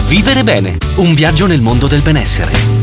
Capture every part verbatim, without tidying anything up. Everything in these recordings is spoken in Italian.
Vivere bene, un viaggio nel mondo del benessere.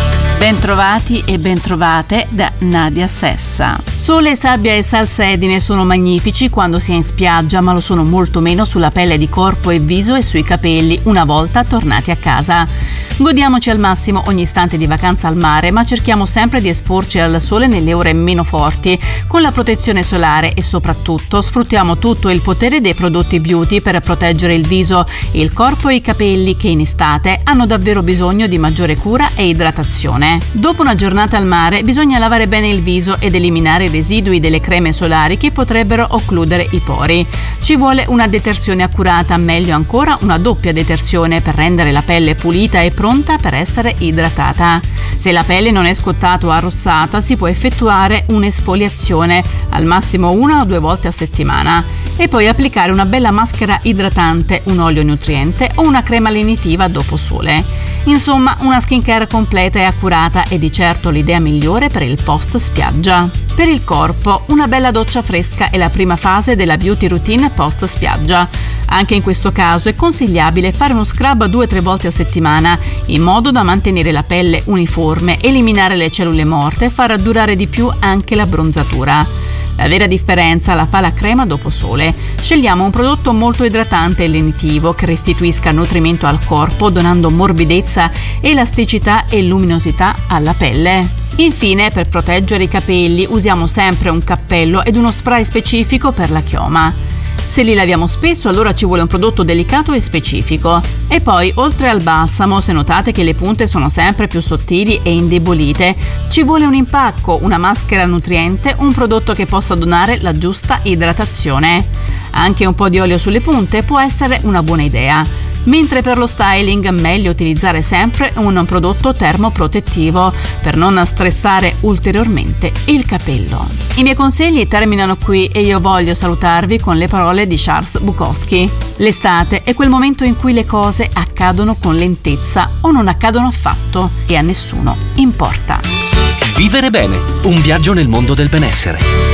Bentrovati e bentrovate da Nadia Sessa. Sole, sabbia e salsedine sono magnifici quando si è in spiaggia, ma lo sono molto meno sulla pelle di corpo e viso e sui capelli una volta tornati a casa. Godiamoci al massimo ogni istante di vacanza al mare, ma cerchiamo sempre di esporci al sole nelle ore meno forti, con la protezione solare e soprattutto sfruttiamo tutto il potere dei prodotti beauty per proteggere il viso, il corpo e i capelli che in estate hanno davvero bisogno di maggiore cura e idratazione. Dopo una giornata al mare bisogna lavare bene il viso ed eliminare i residui delle creme solari che potrebbero occludere i pori. Ci vuole una detersione accurata, meglio ancora una doppia detersione per rendere la pelle pulita e pronta per essere idratata. Se la pelle non è scottata o arrossata si può effettuare un'esfoliazione, al massimo una o due volte a settimana, e poi applicare una bella maschera idratante, un olio nutriente o una crema lenitiva dopo sole. Insomma, una skincare completa e accurata è di certo l'idea migliore per il post spiaggia. Per il corpo, una bella doccia fresca è la prima fase della beauty routine post spiaggia. Anche in questo caso è consigliabile fare uno scrub due o tre volte a settimana, in modo da mantenere la pelle uniforme, eliminare le cellule morte e far durare di più anche la bronzatura. La vera differenza la fa la crema dopo sole. Scegliamo un prodotto molto idratante e lenitivo che restituisca nutrimento al corpo, donando morbidezza, elasticità e luminosità alla pelle. Infine, per proteggere i capelli usiamo sempre un cappello ed uno spray specifico per la chioma. Se li laviamo spesso, allora ci vuole un prodotto delicato e specifico. E poi, oltre al balsamo, se notate che le punte sono sempre più sottili e indebolite, ci vuole un impacco, una maschera nutriente, un prodotto che possa donare la giusta idratazione. Anche un po' di olio sulle punte può essere una buona idea. Mentre per lo styling meglio utilizzare sempre un prodotto termoprotettivo per non stressare ulteriormente il capello. I miei consigli terminano qui e io voglio salutarvi con le parole di Charles Bukowski. L'estate è quel momento in cui le cose accadono con lentezza o non accadono affatto e a nessuno importa. Vivere bene, un viaggio nel mondo del benessere.